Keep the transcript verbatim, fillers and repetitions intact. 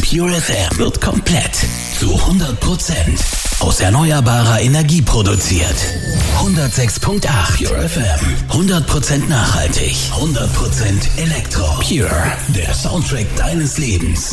Pure F M wird komplett zu hundert Prozent aus erneuerbarer Energie produziert. hundertsechs Komma acht Pure F M. hundert Prozent nachhaltig. hundert Prozent Elektro. Pure. Der Soundtrack deines Lebens.